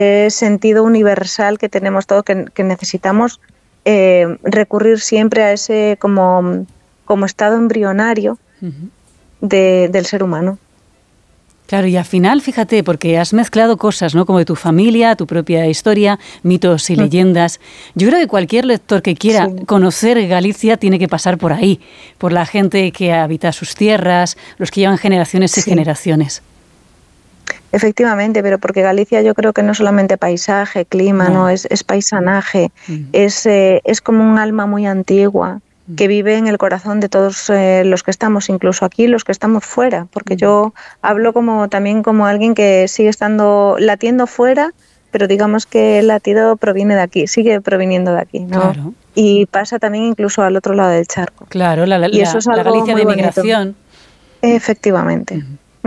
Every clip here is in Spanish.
sentido universal que tenemos todos, que necesitamos recurrir siempre a ese como estado embrionario del ser humano. Claro, y al final, fíjate, porque has mezclado cosas, ¿no? Como de tu familia, tu propia historia, mitos y leyendas. Yo creo que cualquier lector que quiera conocer Galicia tiene que pasar por ahí, por la gente que habita sus tierras, los que llevan generaciones y generaciones. Efectivamente, pero porque Galicia yo creo que no solamente paisaje, clima, no es paisanaje, es como un alma muy antigua que vive en el corazón de todos los que estamos, incluso aquí los que estamos fuera, porque yo hablo también como alguien que sigue estando latiendo fuera, pero digamos que el latido proviene de aquí, sigue proviniendo de aquí, ¿no? Claro. Y pasa también incluso al otro lado del charco. Claro, y eso es algo la Galicia muy de bonito. migración. Efectivamente.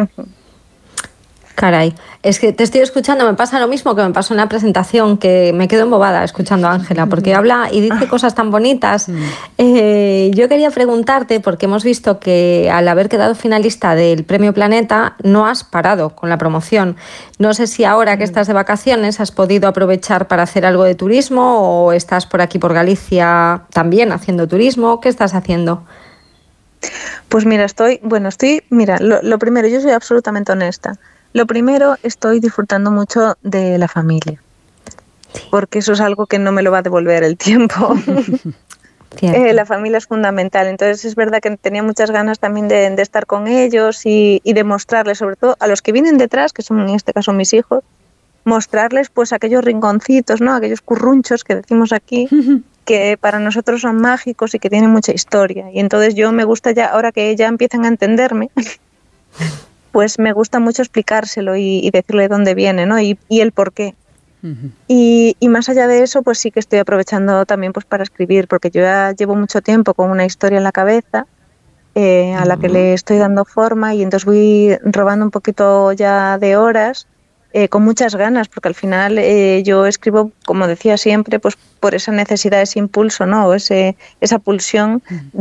Caray, es que te estoy escuchando, me pasa lo mismo que me pasó en la presentación, que me quedo embobada escuchando a Ángela, porque habla y dice cosas tan bonitas. Yo quería preguntarte, porque hemos visto que al haber quedado finalista del Premio Planeta, no has parado con la promoción. No sé si ahora que estás de vacaciones has podido aprovechar para hacer algo de turismo o estás por aquí por Galicia también haciendo turismo. ¿Qué estás haciendo? Pues mira, lo primero, yo soy absolutamente honesta. Lo primero, estoy disfrutando mucho de la familia, porque eso es algo que no me lo va a devolver el tiempo. La familia es fundamental, entonces es verdad que tenía muchas ganas también de estar con ellos y de mostrarles, sobre todo a los que vienen detrás, que son en este caso mis hijos, mostrarles pues aquellos rinconcitos, ¿no? Aquellos currunchos que decimos aquí, que para nosotros son mágicos y que tienen mucha historia. Y entonces yo me gusta ya, ahora que ya empiezan a entenderme, pues me gusta mucho explicárselo y decirle dónde viene, ¿no? Y el por qué. Y más allá de eso, pues sí que estoy aprovechando también pues para escribir, porque yo ya llevo mucho tiempo con una historia en la cabeza a la que le estoy dando forma y entonces voy robando un poquito ya de horas con muchas ganas, porque al final yo escribo, como decía siempre, pues por esa necesidad, ese impulso, ¿no? O esa pulsión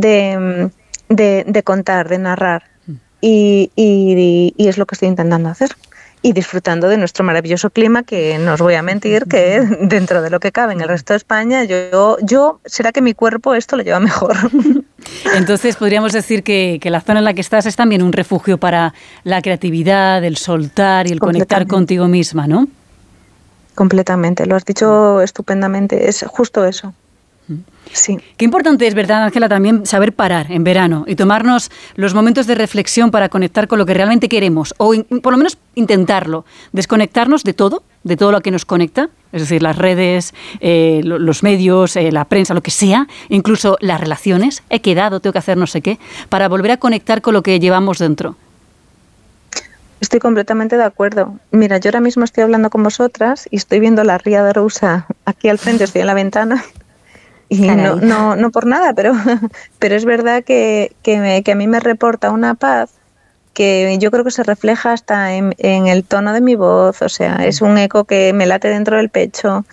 de contar, de narrar. Y es lo que estoy intentando hacer. Y disfrutando de nuestro maravilloso clima, que no os voy a mentir, que dentro de lo que cabe en el resto de España, yo será que mi cuerpo esto lo lleva mejor. Entonces podríamos decir que la zona en la que estás es también un refugio para la creatividad, el soltar y el conectar contigo misma, ¿no? Completamente, lo has dicho estupendamente, es justo eso. Sí. Qué importante es, ¿verdad, Ángela, también saber parar en verano y tomarnos los momentos de reflexión para conectar con lo que realmente queremos, o por lo menos intentarlo, desconectarnos de todo lo que nos conecta, es decir, las redes, los medios, la prensa, lo que sea, incluso las relaciones, he quedado, tengo que hacer no sé qué, para volver a conectar con lo que llevamos dentro. Estoy completamente de acuerdo. Mira, yo ahora mismo estoy hablando con vosotras y estoy viendo la Ría de Arousa aquí al frente, estoy en la ventana. Y no por nada, pero es verdad que a mí me reporta una paz que yo creo que se refleja hasta en el tono de mi voz, o sea, es un eco que me late dentro del pecho,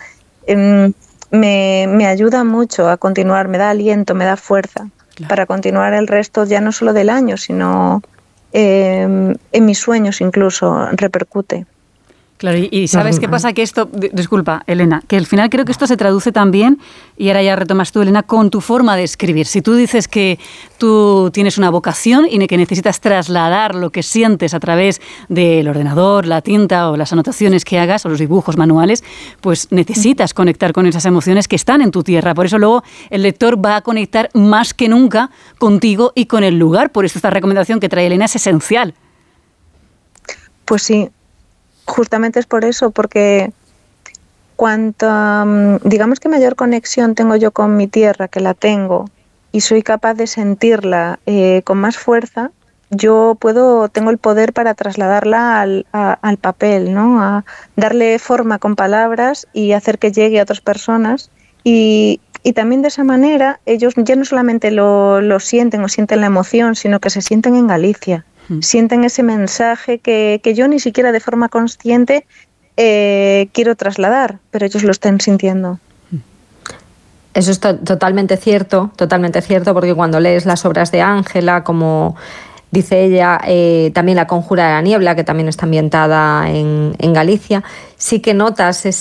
me ayuda mucho a continuar, me da aliento, me da fuerza para continuar el resto ya no solo del año, sino en mis sueños incluso repercute. Claro, y ¿sabes qué pasa? Que esto, disculpa, Elena, que al final creo que esto se traduce también, y ahora ya retomas tú, Elena, con tu forma de escribir. Si tú dices que tú tienes una vocación y que necesitas trasladar lo que sientes a través del ordenador, la tinta o las anotaciones que hagas o los dibujos manuales, pues necesitas conectar con esas emociones que están en tu tierra. Por eso luego el lector va a conectar más que nunca contigo y con el lugar. Por eso esta recomendación que trae Elena es esencial. Pues sí. Justamente es por eso, porque digamos que mayor conexión tengo yo con mi tierra, que la tengo, y soy capaz de sentirla con más fuerza, tengo el poder para trasladarla al papel, ¿no? A darle forma con palabras y hacer que llegue a otras personas. Y también de esa manera ellos ya no solamente lo sienten o sienten la emoción, sino que se sienten en Galicia. Sienten ese mensaje que yo ni siquiera de forma consciente quiero trasladar, pero ellos lo están sintiendo. Eso es totalmente cierto, porque cuando lees las obras de Ángela, como dice ella, también La conjura de la niebla, que también está ambientada en Galicia, sí que notas